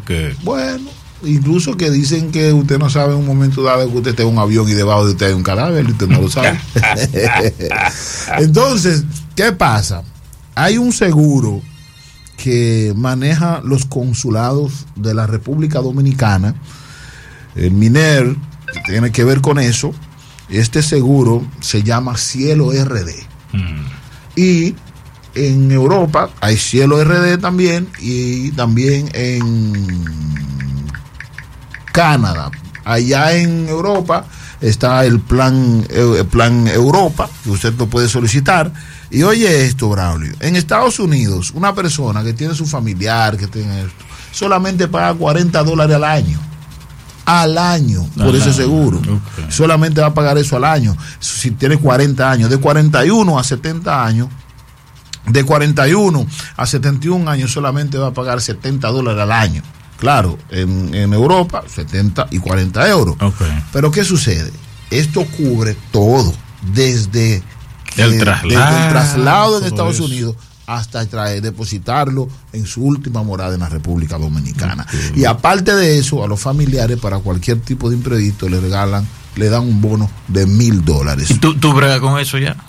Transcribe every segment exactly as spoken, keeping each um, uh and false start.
qué? Bueno, incluso que dicen que usted no sabe en un momento dado que usted esté en un avión y debajo de usted hay un cadáver y usted no lo sabe. Entonces, ¿qué pasa? Hay un seguro que maneja los consulados de la República Dominicana, el MINER, que tiene que ver con eso. Este seguro se llama Cielo R D. Mm. Y en Europa hay Cielo R D también, y también en Canadá. Allá en Europa está el plan, el plan Europa, que usted lo puede solicitar. Y oye esto, Braulio, en Estados Unidos, una persona que tiene su familiar, que tiene esto, solamente paga cuarenta dólares al año. Al año, por ese seguro. Okay. Solamente va a pagar eso al año. Si tiene cuarenta años, de cuarenta y uno a setenta años, de cuarenta y uno a setenta y un años solamente va a pagar setenta dólares al año. Claro, en, en Europa, setenta y cuarenta euros. Okay. Pero ¿qué sucede? Esto cubre todo, desde el traslado, desde el traslado en Estados eso. Unidos hasta traer, depositarlo en su última morada en la República Dominicana. Okay. Y aparte de eso, a los familiares, para cualquier tipo de imprevisto, le regalan, le dan un bono de mil dólares. ¿Tú, tú bregas con eso ya?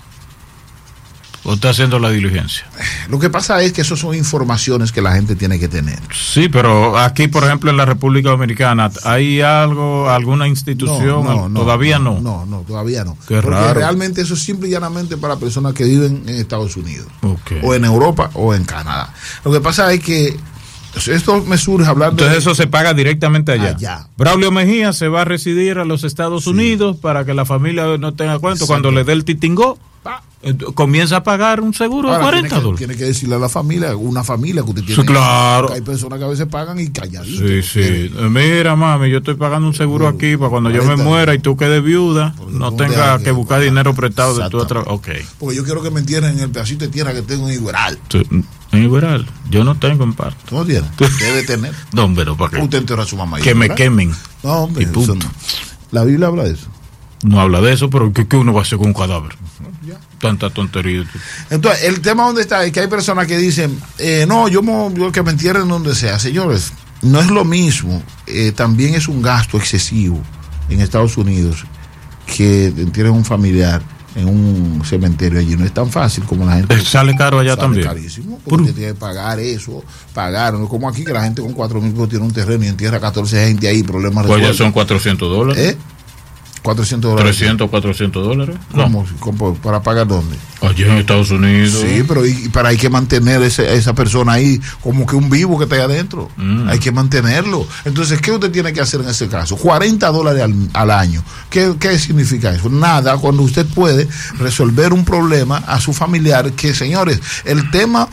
¿O está haciendo la diligencia? Lo que pasa es que eso son informaciones que la gente tiene que tener. Sí, pero aquí, por ejemplo, en la República Dominicana, ¿hay algo, alguna institución? No, no, ¿Todavía no? No, no, no, todavía no. Qué Porque raro. Realmente eso es simple y llanamente para personas que viven en Estados Unidos. Okay. O en Europa o en Canadá. Lo que pasa es que esto me surge hablar de... Entonces eso se paga directamente allá. allá. Braulio Mejía se va a residir a los Estados sí. Unidos para que la familia no tenga cuento. Exacto. Cuando le dé el titingó, comienza a pagar un seguro de cuarenta dólares. Tiene que decirle a la familia, una familia que usted tiene. Sí, claro. Hay personas que a veces pagan y calladitos. Sí, sí. Mira, mami, yo estoy pagando un seguro pero, aquí para cuando yo me muera y tú quedes viuda, no tenga que buscar dinero prestado de tu otra. Okay. Porque yo quiero que me entierren en el pedacito de tierra que tengo en Igueral. Sí. En Igueral, yo no tengo en parte. ¿Tú no tienes? Debe tener. No, hombre, no, ¿para qué? Usted enterró a su mamá. Que me quemen. No, hombre. Y punto. No. La Biblia habla de eso. No habla de eso, pero ¿qué, qué uno va a hacer con un cadáver? Ya. Tanta tontería. Entonces, el tema donde está es que hay personas que dicen, eh, no, yo, mo, yo que me entierren donde sea. Señores, no es lo mismo. Eh, también es un gasto excesivo en Estados Unidos que entierren un familiar en un cementerio allí. No es tan fácil como la gente. Sale caro allá sale también. Carísimo, porque usted tiene que pagar eso, pagar. No es como aquí que la gente con cuatro mil pesos tiene un terreno y entierra catorce gente ahí, problemas pues ya son cuatrocientos dólares. ¿Eh? cuatrocientos dólares. trescientos, cuatrocientos dólares. ¿Cómo? ¿Cómo? ¿Para pagar dónde? Allí en Estados Unidos. Sí, pero y para hay que mantener ese, esa persona ahí como que un vivo que está ahí adentro. Mm. Hay que mantenerlo. Entonces, ¿qué usted tiene que hacer en ese caso? cuarenta dólares al, al año. ¿Qué, ¿Qué significa eso? Nada, cuando usted puede resolver un problema a su familiar, que señores, el tema...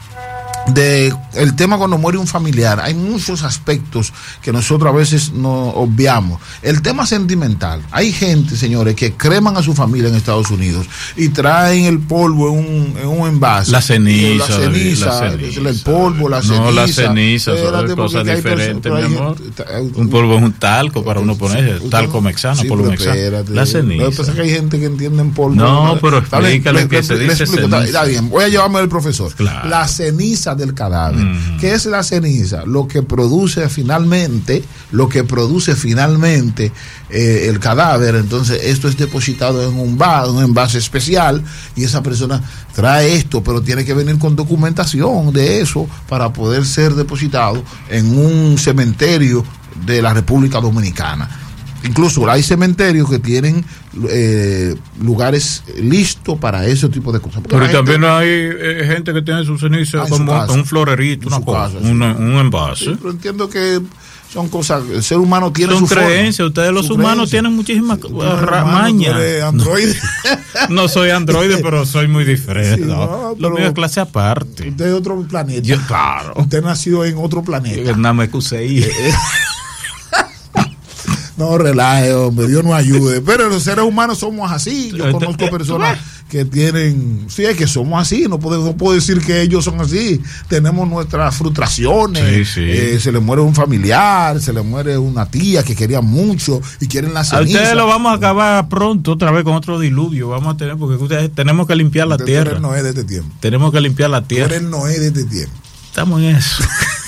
de el tema cuando muere un familiar, hay muchos aspectos que nosotros a veces no obviamos. El tema sentimental, hay gente, señores, que creman a su familia en Estados Unidos y traen el polvo en un, en un envase. La ceniza, la ceniza, la ceniza el polvo, la ceniza. No, la ceniza son cosas diferentes, mi amor. Gente, un polvo es un talco para uno ponerse, talco mexano, sí, polvo mexano. La ceniza. Lo que pasa es que hay gente que entiende en polvo. No, pero explícale que se dice ceniza. Está bien, voy a llevarme al profesor. Claro. La ceniza del cadáver. Mm. ¿Qué es la ceniza? Lo que produce finalmente, lo que produce finalmente eh, el cadáver. Entonces esto es depositado en un, va, un envase especial y esa persona trae esto, pero tiene que venir con documentación de eso para poder ser depositado en un cementerio de la República Dominicana. Incluso hay cementerios que tienen eh, lugares listos para ese tipo de cosas. Porque pero también hay eh, gente que tiene su ceniza como un florerito, una cosa, casa, una, sí. un envase. Sí, pero entiendo que son cosas, el ser humano tiene son su creencias, ustedes los humanos creencia. Tienen muchísimas mañas. Androide. No soy androide, pero soy muy diferente. Sí, no, lo mío es clase aparte. Usted es otro planeta. Yo, claro. Usted nació en otro planeta. Nada me cusei. No, relaje, hombre, Dios nos ayude. Pero los seres humanos somos así. Yo conozco personas que tienen... Sí, es que somos así. No puedo, no puedo decir que ellos son así. Tenemos nuestras frustraciones. Sí, sí. Eh, se le muere un familiar, se le muere una tía que quería mucho y quieren la ceniza. A ustedes lo vamos a acabar pronto otra vez con otro diluvio. Vamos a tener, porque ustedes tenemos que limpiar la Usted tierra. Tú eres Noé de este tiempo. Tenemos que limpiar la tierra. Tú eres Noé de este tiempo. Estamos en eso.